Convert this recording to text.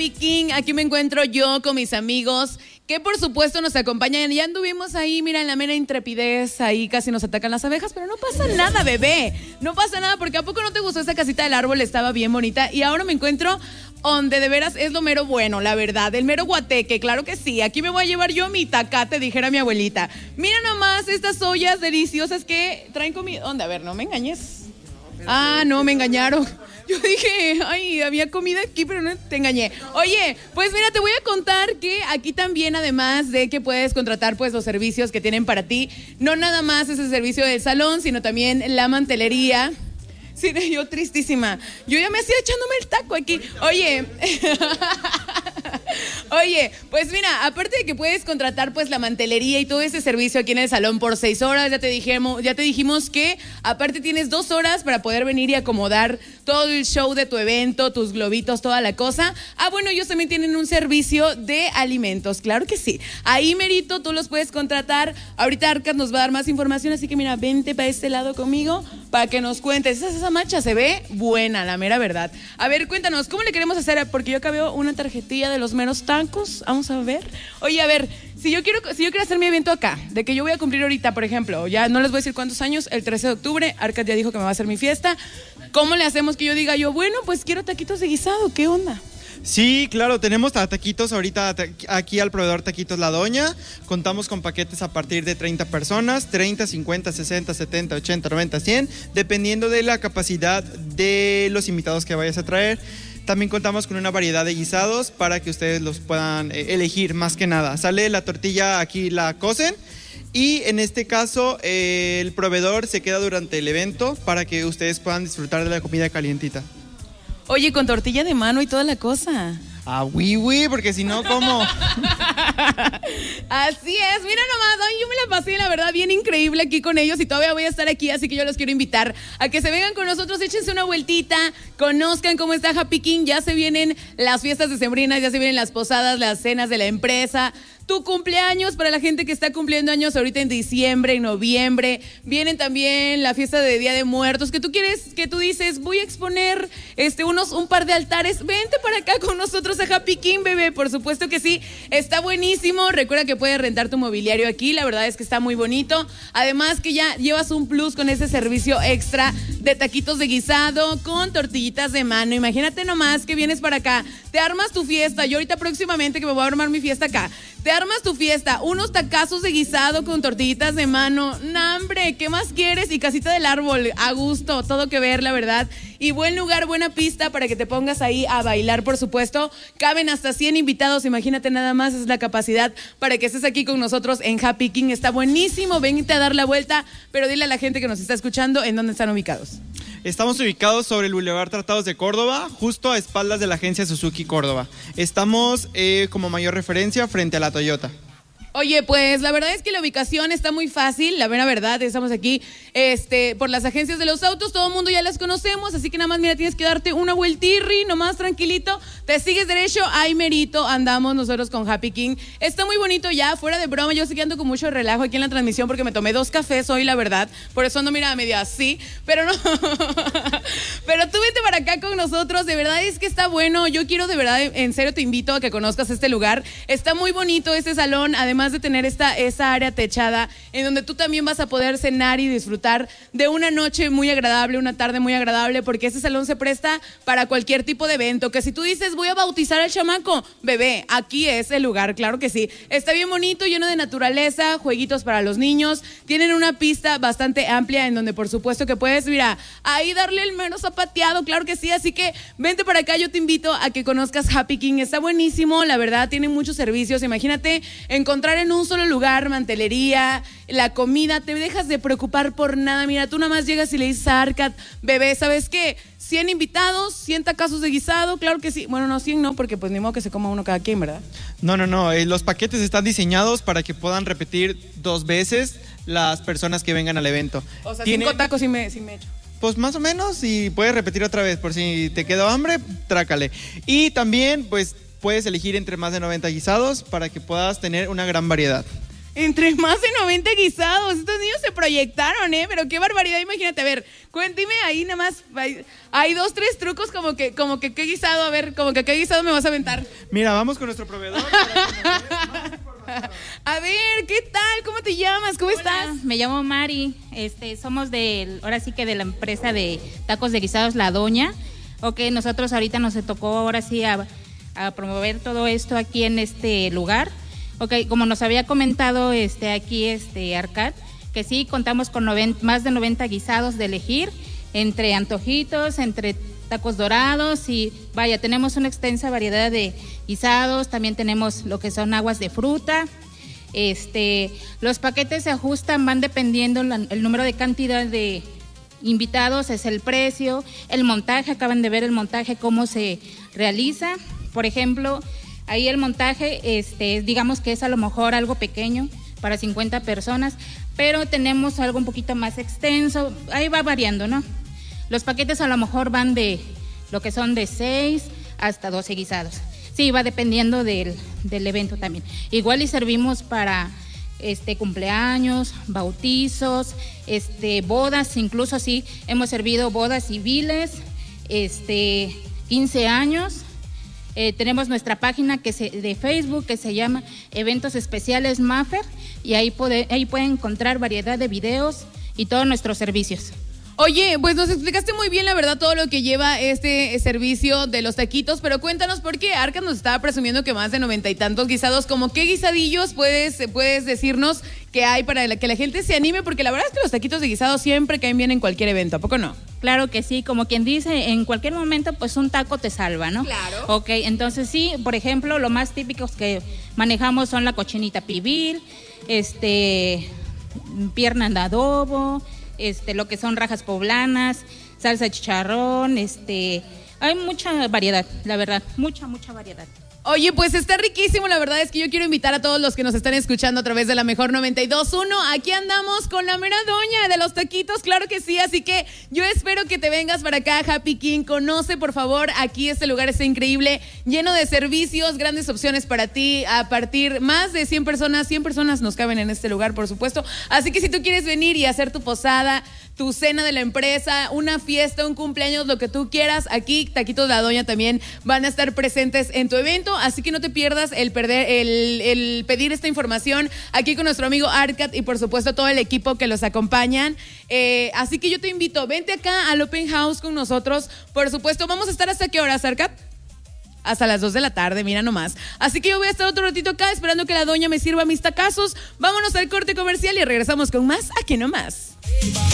Happy King. Aquí me encuentro yo con mis amigos que por supuesto nos acompañan. Ya anduvimos ahí, mira, en la mera intrepidez, ahí casi nos atacan las abejas, pero no pasa nada, bebé. No pasa nada, porque ¿a poco no te gustó esa casita del árbol? Estaba bien bonita. Y ahora me encuentro donde de veras es lo mero bueno, la verdad, el mero guateque, claro que sí. Aquí me voy a llevar yo mi tacate, dijera mi abuelita. Mira nomás estas ollas deliciosas que traen comida. ¿Dónde? A ver, no me engañes. Ah, no, me engañaron. Yo dije, ay, había comida aquí, pero no te engañé. Oye, pues mira, te voy a contar que aquí también, además de que puedes contratar pues los servicios que tienen para ti, no nada más es el servicio del salón, sino también la mantelería. Sí, yo tristísima. Yo ya me hacía echándome el taco aquí. Oye, oye, pues mira, aparte de que puedes contratar pues la mantelería y todo ese servicio aquí en el salón por 6 horas, ya te dijimos que aparte tienes 2 horas para poder venir y acomodar todo el show de tu evento, tus globitos, toda la cosa. Ah, bueno, ellos también tienen un servicio de alimentos, claro que sí. Ahí, merito, tú los puedes contratar. Ahorita Arcad nos va a dar más información, así que mira, vente para este lado conmigo para que nos cuentes. Esa macha se ve buena, la mera verdad. A ver, cuéntanos, ¿cómo le queremos hacer? Porque yo acá veo una tarjetilla de los meros tacos. Vamos a ver. Oye, a ver, si yo quiero hacer mi evento acá, de que yo voy a cumplir ahorita, por ejemplo, ya no les voy a decir cuántos años, el 13 de octubre, Arcad ya dijo que me va a hacer mi fiesta. ¿Cómo le hacemos que yo diga bueno, pues quiero taquitos de guisado? ¿Qué onda? Sí, claro, tenemos taquitos ahorita aquí al proveedor Taquitos La Doña. Contamos con paquetes a partir de 30 personas, 30, 50, 60, 70, 80, 90, 100, dependiendo de la capacidad de los invitados que vayas a traer. También contamos con una variedad de guisados para que ustedes los puedan elegir más que nada. Sale la tortilla, aquí la cocen. Y en este caso, el proveedor se queda durante el evento para que ustedes puedan disfrutar de la comida calientita. Oye, con tortilla de mano y toda la cosa. Ah, oui, porque si no, ¿cómo? Así es, mira nomás, ay, yo me la pasé, la verdad, bien increíble aquí con ellos y todavía voy a estar aquí, así que yo los quiero invitar a que se vengan con nosotros, échense una vueltita, conozcan cómo está Happy King, ya se vienen las fiestas decembrinas, ya se vienen las posadas, las cenas de la empresa, tu cumpleaños para la gente que está cumpliendo años ahorita en diciembre, en noviembre, vienen también la fiesta de Día de Muertos, que tú dices, voy a exponer un par de altares, vente para acá con nosotros a Happy King, bebé, por supuesto que sí, está buenísimo, recuerda que puedes rentar tu mobiliario aquí, la verdad es que está muy bonito, además que ya llevas un plus con ese servicio extra de taquitos de guisado con tortillitas de mano, imagínate nomás que vienes para acá, te armas tu fiesta, yo ahorita próximamente que me voy a armar mi fiesta acá, te armas tu fiesta, unos tacazos de guisado con tortillitas de mano, ¡nambre! ¿Qué más quieres? Y casita del árbol, a gusto, todo que ver, la verdad. Y buen lugar, buena pista para que te pongas ahí a bailar, por supuesto. Caben hasta 100 invitados, imagínate nada más, es la capacidad para que estés aquí con nosotros en Happy King. Está buenísimo, vente a dar la vuelta, pero dile a la gente que nos está escuchando en dónde están ubicados. Estamos ubicados sobre el Boulevard Tratados de Córdoba, justo a espaldas de la agencia Suzuki Córdoba. Estamos como mayor referencia frente a la Toyota. Oye, pues la verdad es que la ubicación está muy fácil, la mera verdad, estamos aquí por las agencias de los autos, todo el mundo ya las conocemos, así que nada más, mira, tienes que darte una vueltirri, nomás tranquilito, te sigues derecho, ahí merito, andamos nosotros con Happy King, está muy bonito ya, fuera de broma, yo sé que ando con mucho relajo aquí en la transmisión porque me tomé 2 cafés hoy, la verdad, por eso ando, mira, medio así, pero no, pero tú vete para acá con nosotros, de verdad es que está bueno, yo quiero de verdad, en serio te invito a que conozcas este lugar, está muy bonito este salón, además de tener esa área techada en donde tú también vas a poder cenar y disfrutar de una noche muy agradable, una tarde muy agradable, porque ese salón se presta para cualquier tipo de evento, que si tú dices voy a bautizar al chamaco, bebé, aquí es el lugar, claro que sí, está bien bonito, lleno de naturaleza, jueguitos para los niños, tienen una pista bastante amplia en donde por supuesto que puedes, mira, ahí darle el menos zapateado, claro que sí, así que vente para acá, yo te invito a que conozcas Happy King, está buenísimo, la verdad, tiene muchos servicios, imagínate encontrar en un solo lugar, mantelería, la comida, te dejas de preocupar por nada, mira, tú nada más llegas y le dices a Arcad, bebé, ¿sabes qué? 100 invitados, 100 tacazos de guisado, claro que sí, bueno, no 100 no, porque pues ni modo que se coma uno cada quien, ¿verdad? No, los paquetes están diseñados para que puedan repetir 2 veces las personas que vengan al evento. O sea, 5 tacos sí me echo. Pues más o menos, y puedes repetir otra vez, por si te quedó hambre, trácale. Y también, pues, puedes elegir entre más de 90 guisados para que puedas tener una gran variedad. Entre más de 90 guisados. Estos niños se proyectaron, pero qué barbaridad. Imagínate, a ver, cuénteme ahí nada más. Hay 2, 3 trucos como que qué guisado, a ver, como que qué guisado me vas a aventar. Mira, vamos con nuestro proveedor. A ver, ¿qué tal? ¿Cómo te llamas? ¿Cómo estás? Me llamo Mari. Somos ahora sí que de la empresa de tacos de guisados La Doña. Nosotros ahorita nos tocó ahora sí a promover todo esto aquí en este lugar. Como nos había comentado aquí Arcad, que sí contamos con más de 90 guisados de elegir, entre antojitos, entre tacos dorados y vaya, tenemos una extensa variedad de guisados, también tenemos lo que son aguas de fruta. Los paquetes se ajustan, van dependiendo el número de cantidad de invitados, es el precio, el montaje, acaban de ver el montaje, cómo se realiza. Por ejemplo, ahí el montaje, digamos que es a lo mejor algo pequeño para 50 personas, pero tenemos algo un poquito más extenso, ahí va variando, ¿no? Los paquetes a lo mejor van de lo que son de 6 hasta 12 guisados. Sí, va dependiendo del evento también. Igual y servimos para cumpleaños, bautizos, bodas, incluso sí, hemos servido bodas civiles, 15 años. Tenemos nuestra página de Facebook que se llama Eventos Especiales Maffer y ahí pueden encontrar variedad de videos y todos nuestros servicios. Oye, pues nos explicaste muy bien, la verdad, todo lo que lleva este servicio de los taquitos, pero cuéntanos por qué Arcad nos estaba presumiendo que más de 90 y tantos guisados, ¿como qué guisadillos puedes decirnos que hay para que la gente se anime? Porque la verdad es que los taquitos de guisado siempre caen bien en cualquier evento, ¿a poco no? Claro que sí, como quien dice, en cualquier momento pues un taco te salva, ¿no? Claro. Entonces sí, por ejemplo, lo más típicos que manejamos son la cochinita pibil, pierna de adobo, lo que son rajas poblanas, salsa de chicharrón, hay mucha variedad, la verdad, mucha variedad. Oye, pues está riquísimo, la verdad es que yo quiero invitar a todos los que nos están escuchando a través de la Mejor 92.1, aquí andamos con la mera doña de los taquitos, claro que sí, así que yo espero que te vengas para acá, Happy King, conoce por favor, aquí este lugar está increíble, lleno de servicios, grandes opciones para ti, a partir más de 100 personas nos caben en este lugar, por supuesto, así que si tú quieres venir y hacer tu posada, tu cena de la empresa, una fiesta, un cumpleaños, lo que tú quieras, aquí Taquitos La Doña también van a estar presentes en tu evento, así que no te pierdas el pedir esta información aquí con nuestro amigo Arcad y por supuesto todo el equipo que los acompañan, así que yo te invito, vente acá al Open House con nosotros, por supuesto, vamos a estar ¿hasta qué horas, Arcad? Hasta las 2 de la tarde, mira nomás. Así que yo voy a estar otro ratito acá esperando que la doña me sirva mis tacazos. Vámonos al corte comercial y regresamos con más Aquí Nomás.